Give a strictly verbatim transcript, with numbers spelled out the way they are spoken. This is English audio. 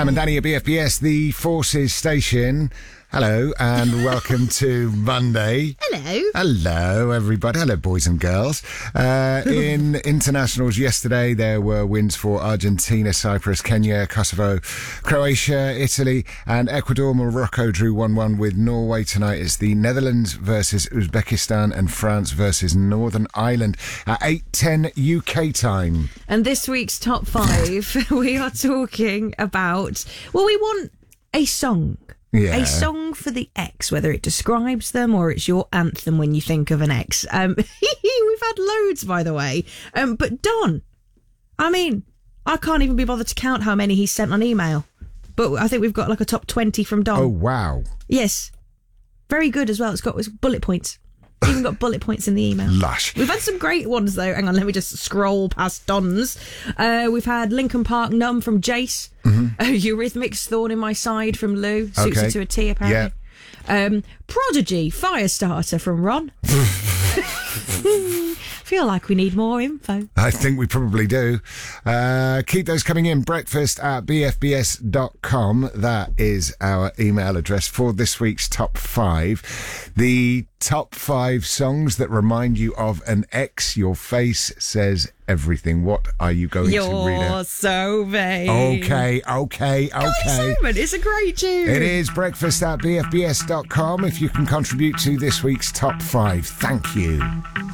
I'm and Danny at B F B S, the Forces Station. Hello and welcome to Monday. Hello. Hello, everybody. Hello, boys and girls. Uh, in internationals yesterday, there were wins for Argentina, Cyprus, Kenya, Kosovo, Croatia, Italy, and Ecuador. Morocco drew one one with Norway. Tonight it's the Netherlands versus Uzbekistan and France versus Northern Ireland at eight ten U K time. And this week's top five, we are talking about, well, we want a song. Yeah. A song for the ex, whether it describes them or it's your anthem when you think of an ex. Um, we've had loads, by the way. Um, but Don, I mean, I can't even be bothered to count how many he's sent on email. But I think we've got like a top twenty from Don. Oh, wow. Yes. Very good as well. It's got it's bullet points. Even got bullet points in the email. Lush. We've had some great ones, though. Hang on, let me just scroll past Don's. Uh, we've had Lincoln Park Numb from Jace. Mm-hmm. Uh, Eurythmics Thorn in My Side from Lou. Suits okay. her to a T, apparently. Yeah. Um, Prodigy Firestarter from Ron. Feel like we need more info. I think we probably do. Uh, keep those coming in. Breakfast at b f b s dot com. That is our email address for this week's top five. The top five songs that remind you of an ex. Your face says everything. What are you going You're to read out? You're so vain. Okay, okay, okay. Kylie Simon, it's a great tune. It is. Breakfast at b f b s dot com. If you can contribute to this week's top five, thank you.